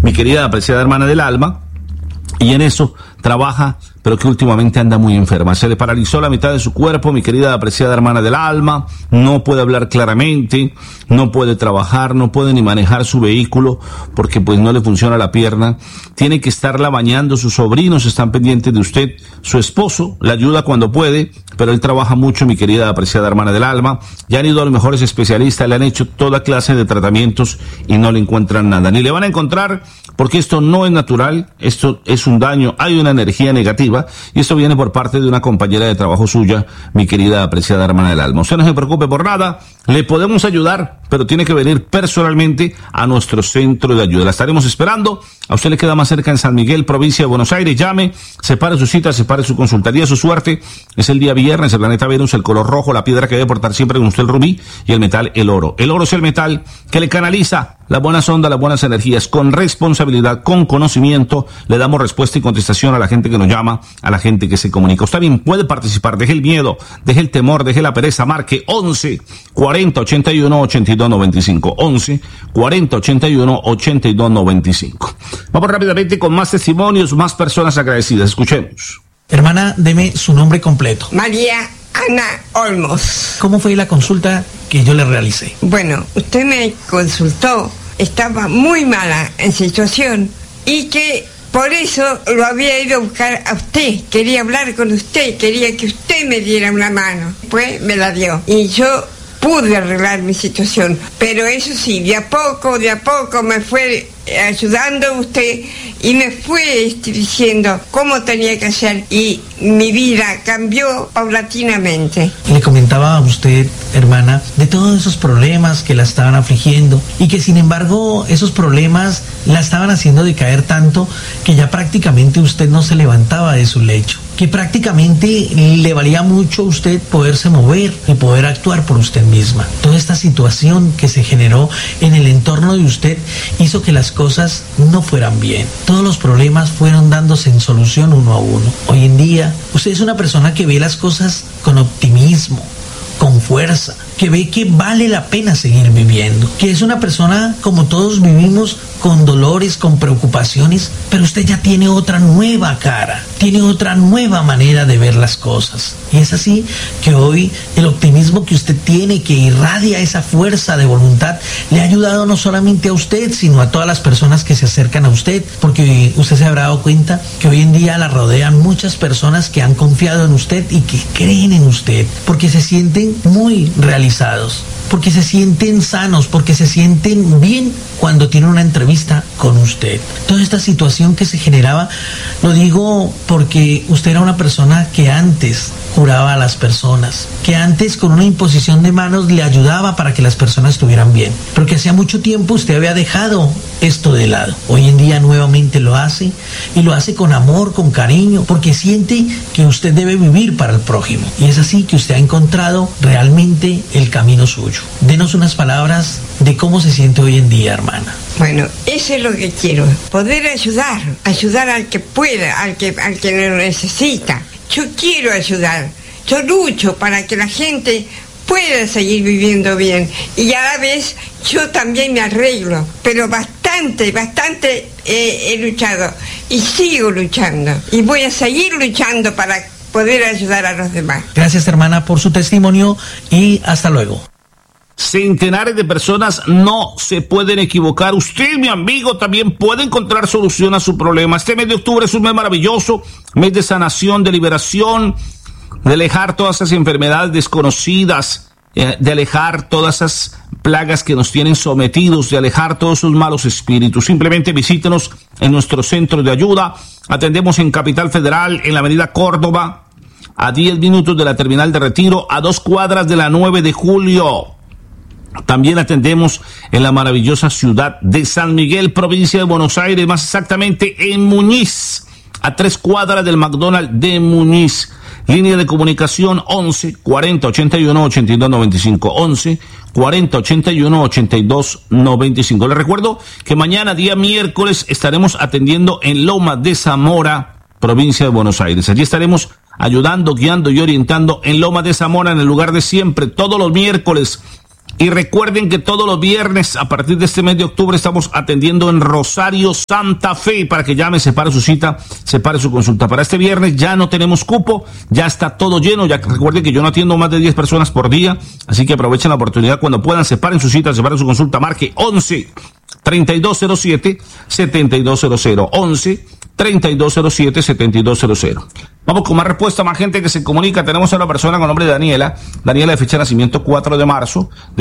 mi querida apreciada hermana del alma, y en eso trabaja, pero que últimamente anda muy enferma. Se le paralizó la mitad de su cuerpo, mi querida apreciada hermana del alma, no puede hablar claramente, no puede trabajar, no puede ni manejar su vehículo, porque pues no le funciona la pierna, tiene que estarla bañando, sus sobrinos están pendientes de usted, su esposo la ayuda cuando puede, pero él trabaja mucho, mi querida apreciada hermana del alma, ya han ido a los mejores especialistas, le han hecho toda clase de tratamientos y no le encuentran nada, ni le van a encontrar, porque esto no es natural, esto es un daño, hay una energía negativa, y esto viene por parte de una compañera de trabajo suya, mi querida apreciada hermana del alma. Usted no se preocupe por nada, le podemos ayudar, pero tiene que venir personalmente a nuestro centro de ayuda. La estaremos esperando. A usted le queda más cerca en San Miguel, provincia de Buenos Aires. Llame, separe su cita, separe su consultaría. Su suerte es el día viernes, el planeta Venus, el color rojo, la piedra que debe portar siempre con usted el rubí, y el metal el oro. El oro es el metal que le canaliza las buenas ondas, las buenas energías, con responsabilidad, con conocimiento. Le damos respuesta y contestación a la gente que nos llama, a la gente que se comunica. Usted bien puede participar, deje el miedo, deje el temor, deje la pereza, marque 11 40 81 82 95, 11 40 81 82 95. Vamos rápidamente con más testimonios, más personas agradecidas. Escuchemos. Hermana, deme su nombre completo. María Ana Olmos. ¿Cómo fue la consulta que yo le realicé? Bueno, usted me consultó, estaba muy mala en situación y que por eso lo había ido a buscar a usted. Quería hablar con usted, quería que usted me diera una mano. Pues me la dio y yo pude arreglar mi situación, pero eso sí, de a poco me fue ayudando usted y me fue diciendo cómo tenía que hacer, y mi vida cambió paulatinamente. Le comentaba a usted, hermana, de todos esos problemas que la estaban afligiendo y que sin embargo esos problemas la estaban haciendo decaer tanto que ya prácticamente usted no se levantaba de su lecho, que prácticamente le valía mucho a usted poderse mover y poder actuar por usted misma. Toda esta situación que se generó en el entorno de usted hizo que las cosas no fueran bien. Todos los problemas fueron dándose en solución uno a uno. Hoy en día, usted es una persona que ve las cosas con optimismo, con fuerza, que ve que vale la pena seguir viviendo, que es una persona como todos vivimos, con dolores, con preocupaciones, pero usted ya tiene otra nueva cara, tiene otra nueva manera de ver las cosas. Y es así que hoy el optimismo que usted tiene, que irradia esa fuerza de voluntad, le ha ayudado no solamente a usted, sino a todas las personas que se acercan a usted, porque usted se habrá dado cuenta que hoy en día la rodean muchas personas que han confiado en usted y que creen en usted, porque se sienten muy realizados, porque se sienten sanos, porque se sienten bien cuando tienen una entrevista con usted. Toda esta situación que se generaba, lo digo porque usted era una persona que antes curaba a las personas, que antes con una imposición de manos le ayudaba para que las personas estuvieran bien, pero que hacía mucho tiempo usted había dejado esto de lado. Hoy en día nuevamente lo hace, y lo hace con amor, con cariño, porque siente que usted debe vivir para el prójimo, y es así que usted ha encontrado realmente el camino suyo. Denos unas palabras de cómo se siente hoy en día, hermana. Bueno, eso es lo que quiero, poder ayudar al que pueda, al que lo necesita. Yo quiero ayudar, yo lucho para que la gente pueda seguir viviendo bien, y a la vez yo también me arreglo, pero bastante he luchado y sigo luchando y voy a seguir luchando para poder ayudar a los demás. Gracias, hermana, por su testimonio y hasta luego. Centenares de personas no se pueden equivocar. Usted, mi amigo, también puede encontrar solución a su problema. Este mes de octubre es un mes maravilloso, mes de sanación, de liberación, de alejar todas esas enfermedades desconocidas, de alejar todas esas plagas que nos tienen sometidos, de alejar todos esos malos espíritus. Simplemente visítenos en nuestro centro de ayuda. Atendemos en Capital Federal, en la avenida Córdoba, a 10 minutos de la terminal de Retiro, a 2 cuadras de la 9 de julio. También atendemos en la maravillosa ciudad de San Miguel, provincia de Buenos Aires, más exactamente en Muñiz, a 3 cuadras del McDonald's de Muñiz. Línea de comunicación 11 40 81 82 95, 11 40 81 82 95. Les recuerdo que mañana, día miércoles, estaremos atendiendo en Lomas de Zamora, provincia de Buenos Aires. Allí estaremos ayudando, guiando y orientando en Lomas de Zamora, en el lugar de siempre, todos los miércoles, Y recuerden que todos los viernes, a partir de este mes de octubre, estamos atendiendo en Rosario, Santa Fe, para que llame, separe su cita, separe su consulta. Para este viernes ya no tenemos cupo, ya está todo lleno. Ya recuerden que yo no atiendo más de 10 personas por día, así que aprovechen la oportunidad cuando puedan, separen su cita, separen su consulta, marque 11-3207-7200, 11-3207-7200. Vamos con más respuesta, más gente que se comunica. Tenemos a una persona con nombre de Daniela de fecha de nacimiento 4 de marzo de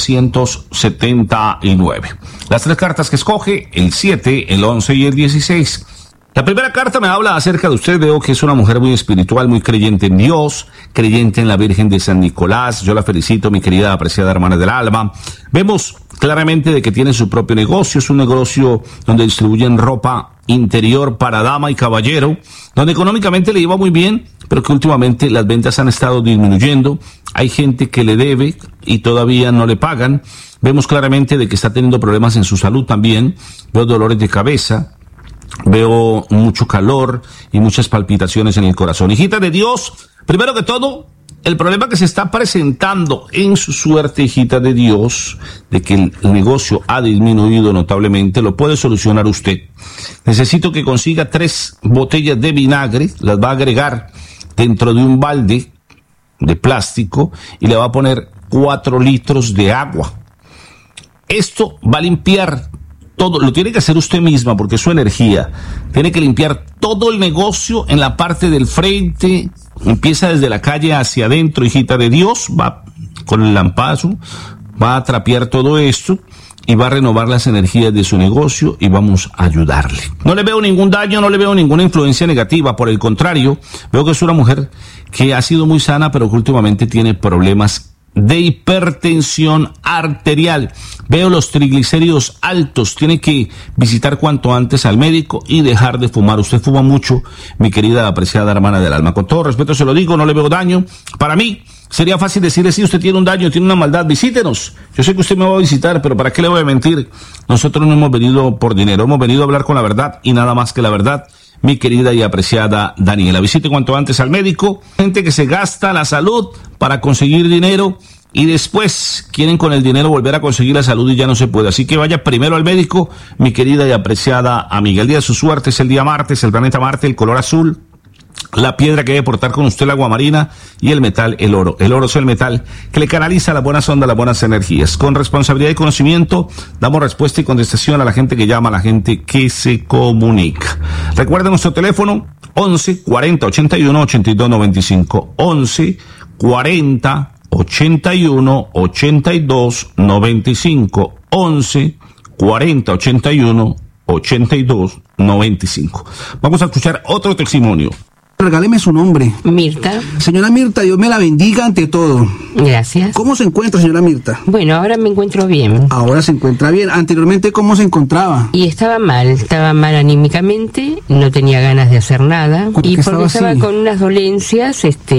1979. Las 3 cartas que escoge, el 7, el 11 y el 16. La primera carta me habla acerca de usted. Veo que es una mujer muy espiritual, muy creyente en Dios, creyente en la Virgen de San Nicolás. Yo la felicito, mi querida apreciada hermana del alma. Vemos claramente de que tiene su propio negocio. Es un negocio donde distribuyen ropa interior para dama y caballero, donde económicamente le iba muy bien, pero que últimamente las ventas han estado disminuyendo. Hay gente que le debe y todavía no le pagan. Vemos claramente de que está teniendo problemas en su salud también. Veo dolores de cabeza. Veo mucho calor y muchas palpitaciones en el corazón. Hijita de Dios, primero que todo, el problema que se está presentando en su suerte, hijita de Dios, de que el negocio ha disminuido notablemente, lo puede solucionar usted. Necesito que consiga 3 botellas de vinagre, las va a agregar dentro de un balde de plástico y le va a poner 4 litros de agua. Esto va a limpiar todo, lo tiene que hacer usted misma porque es su energía. Tiene que limpiar todo el negocio en la parte del frente. Empieza desde la calle hacia adentro, hijita de Dios. Va con el lampazo, va a trapear todo esto y va a renovar las energías de su negocio y vamos a ayudarle. No le veo ningún daño, no le veo ninguna influencia negativa. Por el contrario, veo que es una mujer que ha sido muy sana, pero que últimamente tiene problemas de hipertensión arterial. Veo los triglicéridos altos. Tiene que visitar cuanto antes al médico y dejar de fumar. Usted fuma mucho, mi querida apreciada hermana del alma. Con todo respeto se lo digo, no le veo daño. Para mí sería fácil decirle, si usted tiene un daño, tiene una maldad, visítenos. Yo sé que usted me va a visitar, pero ¿para qué le voy a mentir? Nosotros no hemos venido por dinero, hemos venido a hablar con la verdad y nada más que la verdad. Mi querida y apreciada Daniela, visite cuanto antes al médico. Gente que se gasta la salud para conseguir dinero y después quieren con el dinero volver a conseguir la salud y ya no se puede. Así que vaya primero al médico, mi querida y apreciada amiga. El día de su suerte es el día martes, el planeta Marte, el color azul. La piedra que debe portar con usted, el agua marina, y el metal, el oro. El oro es el metal que le canaliza las buenas ondas, las buenas energías. Con responsabilidad y conocimiento, damos respuesta y contestación a la gente que llama, a la gente que se comunica. Recuerden nuestro teléfono, 11 40 81 82 95. 11 40 81 82 95. 11 40 81 82 95. Vamos a escuchar otro testimonio. Regáleme su nombre. Mirta. Señora Mirta, Dios me la bendiga ante todo. Gracias. ¿Cómo se encuentra, señora Mirta? Bueno, ahora me encuentro bien. Ahora se encuentra bien. Anteriormente, ¿cómo se encontraba? Y estaba mal anímicamente, no tenía ganas de hacer nada. Y porque estaba con unas dolencias,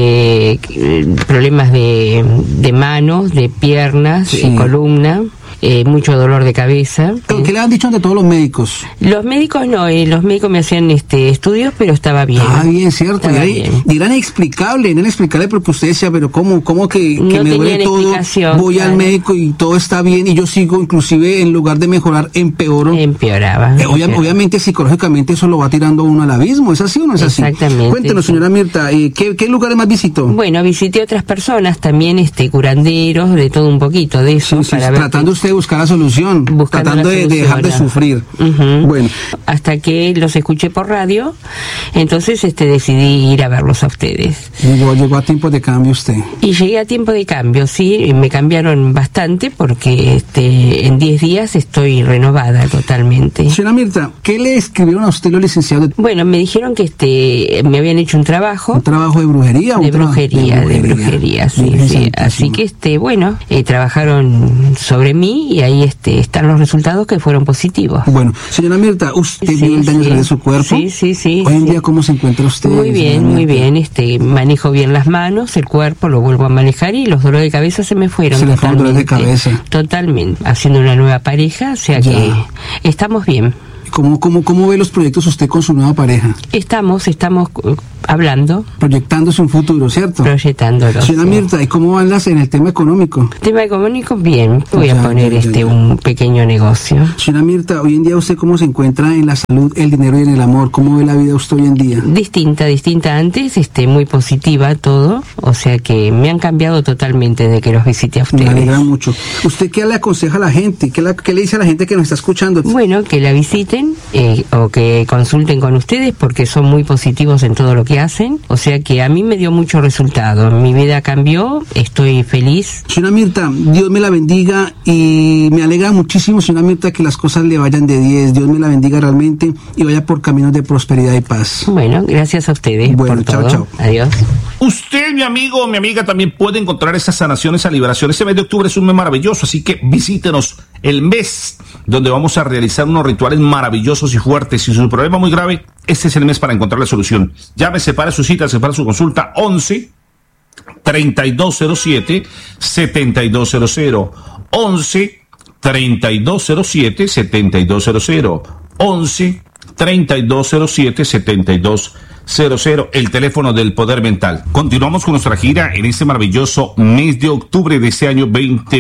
problemas de manos, de piernas, Sí. de columna. Mucho dolor de cabeza. ¿Qué le han dicho ante todos los médicos? Los médicos no, los médicos me hacían estudios, pero estaba bien. Ah, bien, cierto. Y era inexplicable, porque usted decía, pero ¿cómo que no me duele todo? Voy al médico y todo está bien y yo sigo, inclusive en lugar de mejorar, empeoro. Empeoraba. Obviamente, psicológicamente eso lo va tirando uno al abismo. ¿Es así o no es así? Exactamente. Cuéntenos, señora Mirta, ¿qué lugares más visitó? Bueno, visité otras personas también, curanderos, de todo un poquito de eso. Sí, para ver tratando usted de buscar la solución, tratando de dejar de sufrir. Uh-huh. Bueno. Hasta que los escuché por radio, entonces decidí ir a verlos a ustedes. Llegó a tiempo de cambio usted. Y llegué a tiempo de cambio, sí, me cambiaron bastante porque en 10 días estoy renovada totalmente. Señora Mirta, ¿qué le escribieron a usted los licenciados? Bueno, me dijeron que me habían hecho un trabajo. ¿Un trabajo de brujería? De brujería, sí. Así que, trabajaron sobre mí y ahí están los resultados que fueron positivos. Bueno, señora Mirta, ¿usted vio el daño de su cuerpo? Sí. Hoy en día, ¿cómo se encuentra usted? Muy bien. Manejo bien las manos, el cuerpo lo vuelvo a manejar y los dolores de cabeza se me fueron. Se le fueron dolores de cabeza. Totalmente. Haciendo una nueva pareja, o sea que estamos bien. ¿Cómo ve los proyectos usted con su nueva pareja? Estamos hablando. Proyectándose un futuro, ¿cierto? Proyectándolo. Señora Mirta, ¿y cómo andas en el tema económico? Tema económico, bien. Voy a poner un pequeño negocio. Señora Mirta, hoy en día usted cómo se encuentra en la salud, el dinero y en el amor. ¿Cómo ve la vida usted hoy en día? Distinta antes, muy positiva todo. O sea que me han cambiado totalmente de que los visité a ustedes. Me alegra mucho. ¿Usted qué le aconseja a la gente? ¿Qué le dice a la gente que nos está escuchando? Bueno, que la visiten o que consulten con ustedes porque son muy positivos en todo lo que hacen. O sea que a mí me dio mucho resultado. Mi vida cambió, estoy feliz. Señora Mirta, Dios me la bendiga y me alegra muchísimo, señora Mirta, que las cosas le vayan de 10. Dios me la bendiga realmente y vaya por caminos de prosperidad y paz. Bueno, gracias a ustedes. Bueno, por chao, todo. chao. Adiós. Usted, mi amigo o mi amiga, también puede encontrar esas sanaciones, esa liberación. Este mes de octubre es un mes maravilloso, así que visítenos el mes donde vamos a realizar unos rituales maravillosos y fuertes. Si su problema es muy grave, este es el mes para encontrar la solución. Llame, separe su cita, separe su consulta, 11 3207 7200, 11 3207 7200, 11 3207 7200, el teléfono del Poder Mental. Continuamos con nuestra gira en este maravilloso mes de octubre de este año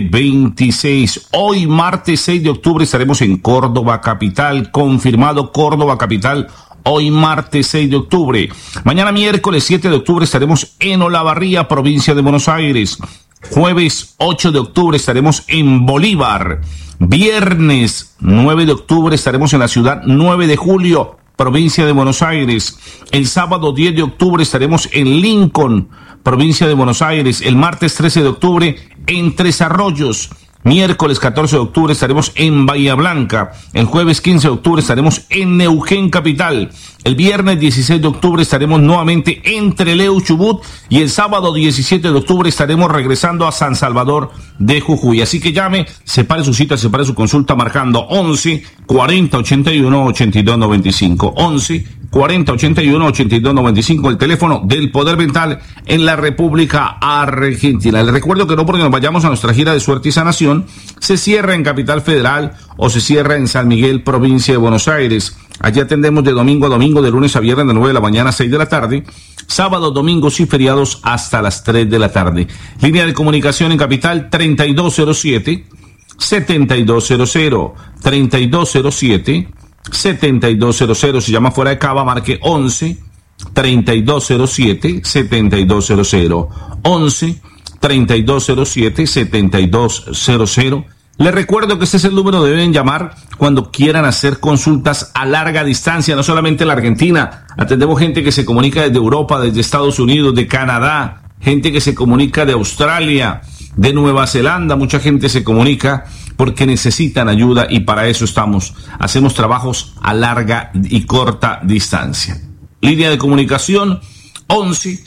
2026. Hoy, martes 6 de octubre, estaremos en Córdoba Capital, confirmado Córdoba Capital. Hoy, martes 6 de octubre. Mañana, miércoles 7 de octubre, estaremos en Olavarría, provincia de Buenos Aires. Jueves 8 de octubre estaremos en Bolívar. Viernes 9 de octubre estaremos en la ciudad 9 de julio, provincia de Buenos Aires. El sábado 10 de octubre estaremos en Lincoln, provincia de Buenos Aires. El martes 13 de octubre en Tres Arroyos. Miércoles 14 de octubre estaremos en Bahía Blanca. El jueves 15 de octubre estaremos en Neuquén Capital. El viernes 16 de octubre estaremos nuevamente en Trelew, Chubut. Y el sábado 17 de octubre estaremos regresando a San Salvador de Jujuy. Así que llame, separe su cita, separe su consulta marcando 11 40 81 82 95. 11 40 81 82 95, el teléfono del Poder Mental en la República Argentina. Les recuerdo que no porque nos vayamos a nuestra gira de suerte y sanación, se cierra en Capital Federal o se cierra en San Miguel, provincia de Buenos Aires. Allí atendemos de domingo a domingo, de lunes a viernes, de 9 de la mañana a 6 de la tarde, sábados, domingos y feriados hasta las 3 de la tarde. Línea de comunicación en Capital 3207 7200, 3207 7200. Si llama fuera de Cava, marque 11 3207 7200, 11 3207 7200. Les recuerdo que este es el número que deben llamar cuando quieran hacer consultas a larga distancia, no solamente en la Argentina. Atendemos gente que se comunica desde Europa, desde Estados Unidos, de Canadá, gente que se comunica de Australia, de Nueva Zelanda. Mucha gente se comunica porque necesitan ayuda y para eso estamos. Hacemos trabajos a larga y corta distancia. Línea de comunicación 11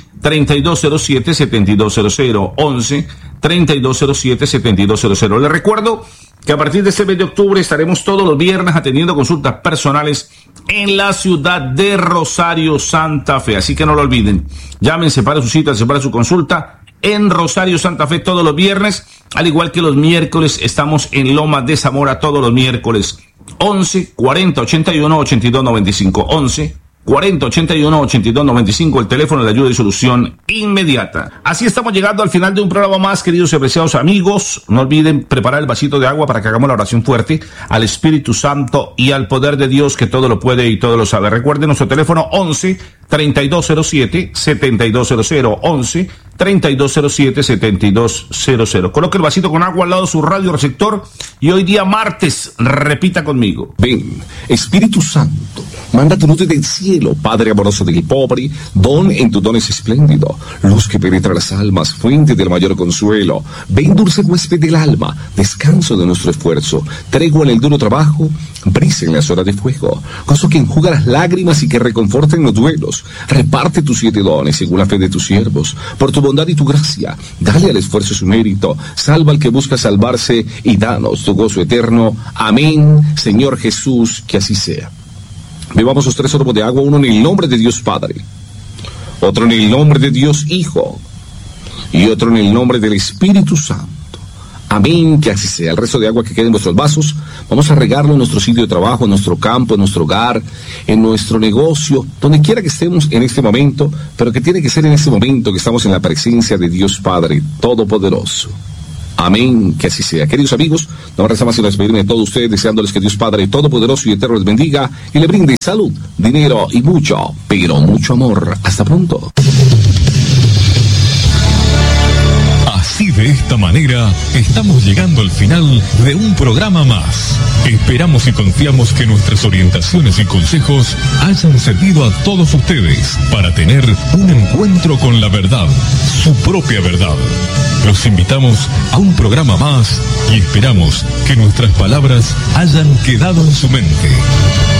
3207 7200, 11 3207 7200. Les recuerdo que a partir de este mes de octubre estaremos todos los viernes atendiendo consultas personales en la ciudad de Rosario, Santa Fe. Así que no lo olviden. Llamen, separe su cita, separe su consulta en Rosario, Santa Fe todos los viernes, al igual que los miércoles estamos en Lomas de Zamora todos los miércoles. 11 40 81 82 95, 11 40 81 82 95, el teléfono de ayuda y solución inmediata. Así estamos llegando al final de un programa más, queridos y apreciados amigos. No olviden preparar el vasito de agua para que hagamos la oración fuerte al Espíritu Santo y al poder de Dios que todo lo puede y todo lo sabe. Recuerden nuestro teléfono 11 3207 7200, 11 3207 7200. Coloque el vasito con agua al lado de su radio receptor y hoy día martes repita conmigo. Ven, Espíritu Santo, manda tu luz del cielo, Padre amoroso del pobre, don en tu don es espléndido, luz que penetra las almas, fuente del mayor consuelo. Ven, dulce huésped del alma, descanso de nuestro esfuerzo, tregua en el duro trabajo, brisa en las horas de fuego, gozo que enjuga las lágrimas y que reconforta en los duelos. Reparte tus 7 dones según la fe de tus siervos, por tu bondad y tu gracia, dale al esfuerzo su mérito, salva al que busca salvarse y danos tu gozo eterno. Amén, Señor Jesús, que así sea. Bebamos los 3 sorbos de agua, uno en el nombre de Dios Padre, otro en el nombre de Dios Hijo y otro en el nombre del Espíritu Santo. Amén, que así sea. El resto de agua que quede en vuestros vasos, Vamos a regarlo en nuestro sitio de trabajo, en nuestro campo, en nuestro hogar, en nuestro negocio, donde quiera que estemos en este momento, pero que tiene que ser en este momento que estamos en la presencia de Dios Padre Todopoderoso. Amén, que así sea. Queridos amigos, no me resta más sino despedirme de todos ustedes, deseándoles que Dios Padre Todopoderoso y Eterno les bendiga y le brinde salud, dinero y mucho, pero mucho amor. Hasta pronto. Así de esta manera, estamos llegando al final de un programa más. Esperamos y confiamos que nuestras orientaciones y consejos hayan servido a todos ustedes para tener un encuentro con la verdad, su propia verdad. Los invitamos a un programa más y esperamos que nuestras palabras hayan quedado en su mente.